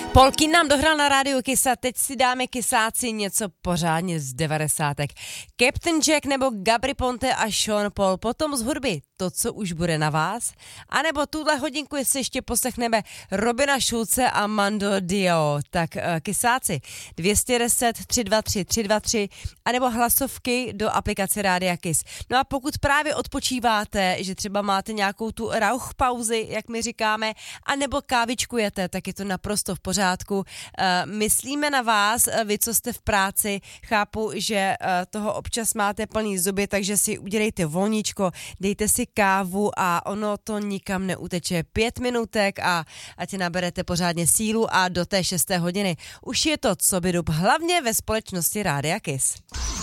Polky nám dohrál na rádiu Kiss a teď si dáme kysáci něco pořádně z 90. Captain Jack nebo Gabry Ponte a Sean Paul, potom z hudby To, co už bude na vás, anebo tuhle hodinku si ještě poslechneme Robina Schulze a Mando Dio. Tak kysáci 210 323 323 anebo hlasovky do aplikace Rádia Kiss. No a pokud právě odpočíváte, že třeba máte nějakou tu rauchpauzi, jak my říkáme, anebo kávičkujete, tak je to naprosto v pořádku. Myslíme na vás, vy, co jste v práci, chápu, že toho občas máte plný zuby, takže si udělejte volníčko, dejte si kávu a ono to nikam neuteče. 5 minutek a ať naberete pořádně sílu a do té 6. hodiny. Už je to co by dub, hlavně ve společnosti Rádia Kiss.